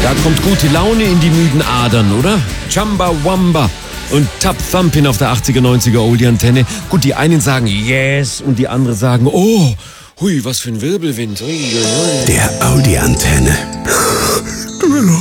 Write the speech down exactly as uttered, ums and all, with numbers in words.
Da kommt gute Laune in die müden Adern, oder? Chamba Wamba und Tap Thumpin auf der achtziger, neunziger Oldie-Antenne. Gut, die einen sagen yes und die anderen sagen oh, hui, was für ein Wirbelwind. Ui, ui, ui. Der Audi-Antenne.